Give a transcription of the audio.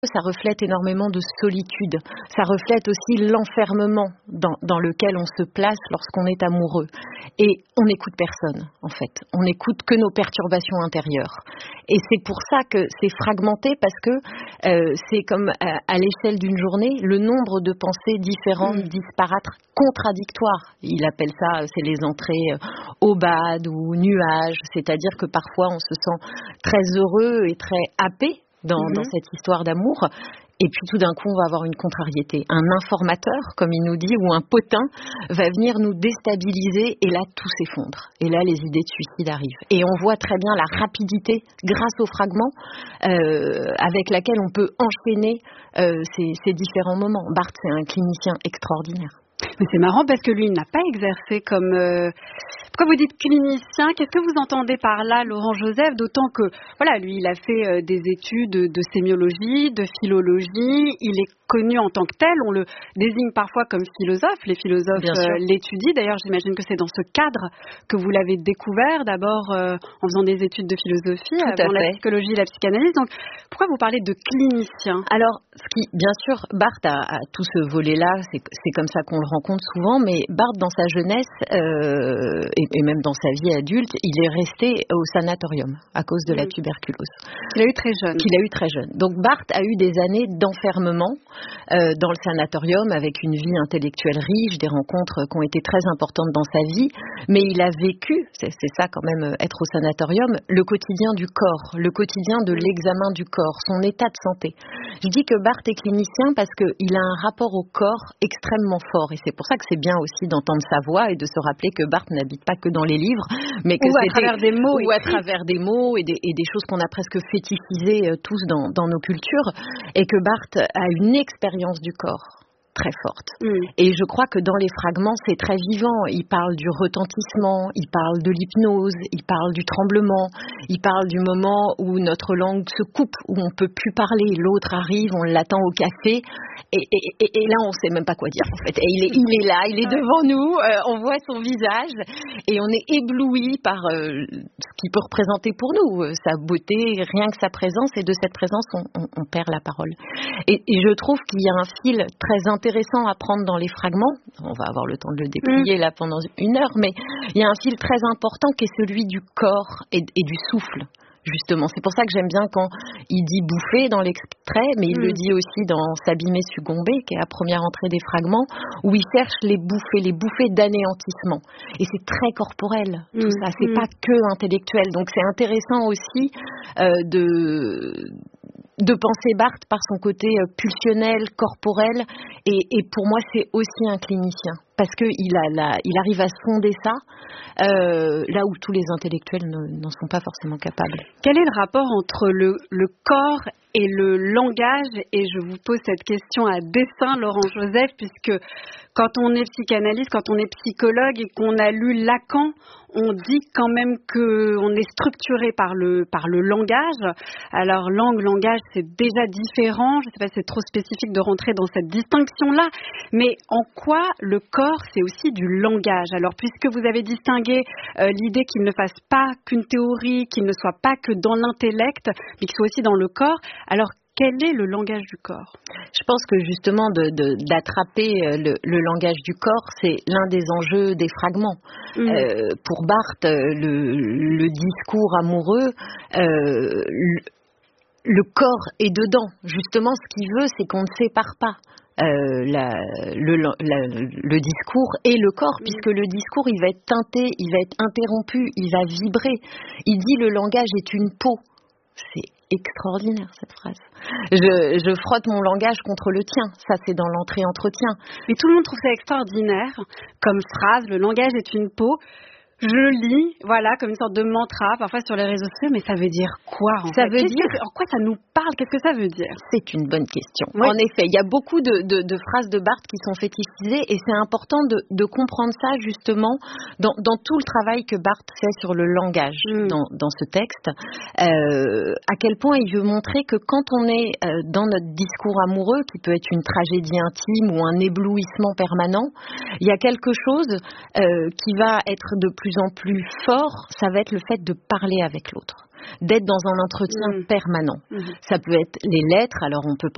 Ça reflète énormément de solitude. Ça reflète aussi l'enfermement dans lequel on se place lorsqu'on est amoureux. Et on n'écoute personne, en fait. On n'écoute que nos perturbations intérieures. Et c'est pour ça que c'est fragmenté, parce que c'est comme à l'échelle d'une journée, le nombre de pensées différentes, disparates, contradictoires. Il appelle ça, c'est les entrées aubades ou nuages. C'est-à-dire que parfois on se sent très heureux et très happé dans cette histoire d'amour, et puis tout d'un coup on va avoir une contrariété, un informateur comme il nous dit, ou un potin va venir nous déstabiliser, et là tout s'effondre, et là les idées de suicide arrivent, et on voit très bien la rapidité grâce aux fragments avec laquelle on peut enchaîner ces différents moments. Barthes, c'est un clinicien extraordinaire. Mais c'est marrant parce que lui, il n'a pas exercé comme... Pourquoi vous dites clinicien? Qu'est-ce que vous entendez par là, Laurent Joseph? D'autant que, voilà, lui, il a fait des études de sémiologie, de philologie. Il est connu en tant que tel. On le désigne parfois comme philosophe. Les philosophes l'étudient. D'ailleurs, j'imagine que c'est dans ce cadre que vous l'avez découvert, d'abord en faisant des études de philosophie, avant la psychologie et la psychanalyse. Donc, pourquoi vous parlez de clinicien? Alors, bien sûr, Barthes a tout ce volet-là. C'est comme ça qu'on le rencontre souvent. Mais Barthes, dans sa jeunesse, et même dans sa vie adulte, il est resté au sanatorium à cause de la tuberculose. Qu'il a eu très jeune. Donc Barthes a eu des années d'enfermement dans le sanatorium, avec une vie intellectuelle riche, des rencontres qui ont été très importantes dans sa vie, mais il a vécu, c'est ça quand même, être au sanatorium, le quotidien du corps, le quotidien de l'examen du corps, son état de santé. Je dis que Barthes est clinicien parce qu'il a un rapport au corps extrêmement fort, et c'est pour ça que c'est bien aussi d'entendre sa voix et de se rappeler que Barthes n'habite pas que dans les livres, mais que à travers des mots, à travers des mots et des choses qu'on a presque fétichisées tous dans nos cultures, et que Barthes a une expérience du corps très forte. Et je crois que dans les fragments, c'est très vivant. Il parle du retentissement, il parle de l'hypnose, il parle du tremblement, il parle du moment où notre langue se coupe, où on peut plus parler, l'autre arrive, on l'attend au café, et là on sait même pas quoi dire en fait. Et il est là, il est devant nous, on voit son visage, et on est ébloui par ce qu'il peut représenter pour nous, sa beauté, rien que sa présence, et de cette présence on perd la parole. Et je trouve qu'il y a un fil très intéressant à prendre dans les fragments. On va avoir le temps de le déplier là pendant une heure, mais il y a un fil très important qui est celui du corps et du souffle. Justement, c'est pour ça que j'aime bien quand il dit bouffer dans l'extrait, mais il le dit aussi dans S'abîmer, succomber, qui est la première entrée des fragments, où il cherche les bouffées d'anéantissement. Et c'est très corporel, tout ça, c'est pas que intellectuel. Donc c'est intéressant aussi de penser Barthes par son côté pulsionnel, corporel, et pour moi c'est aussi un clinicien, parce qu'il arrive à sonder ça là où tous les intellectuels n'en sont pas forcément capables. Quel est le rapport entre le corps et le langage? Et je vous pose cette question à dessein, Laurent Joseph, puisque quand on est psychanalyste, quand on est psychologue et qu'on a lu Lacan, on dit quand même qu'on est structuré par le langage. Alors langage, c'est déjà différent. Je ne sais pas si c'est trop spécifique de rentrer dans cette distinction-là, mais en quoi le corps, c'est aussi du langage? Alors, puisque vous avez distingué l'idée qu'il ne fasse pas qu'une théorie, qu'il ne soit pas que dans l'intellect, mais qu'il soit aussi dans le corps, alors quel est le langage du corps? Je pense que justement d'attraper le langage du corps, c'est l'un des enjeux des fragments. Pour Barthes, le discours amoureux, le corps est dedans. Justement, ce qu'il veut, c'est qu'on ne sépare pas le discours et le corps, puisque le discours, il va être teinté, il va être interrompu, il va vibrer. Il dit le langage est une peau. C'est extraordinaire cette phrase. Je frotte mon langage contre le tien. Ça, c'est dans l'entrée-entretien. Mais tout le monde trouve ça extraordinaire comme phrase. Le langage est une peau. Je lis, voilà, comme une sorte de mantra, parfois sur les réseaux sociaux, mais ça veut dire quoi en fait? En quoi ça nous parle? Qu'est-ce que ça veut dire? C'est une bonne question. Oui. En effet, il y a beaucoup de phrases de Barthes qui sont fétichisées, et c'est important de comprendre ça justement dans tout le travail que Barthes fait sur le langage dans ce texte. À quel point il veut montrer que quand on est dans notre discours amoureux, qui peut être une tragédie intime ou un éblouissement permanent, il y a quelque chose qui va être de plus en plus fort, ça va être le fait de parler avec l'autre, d'être dans un entretien permanent. Ça peut être les lettres, alors on peut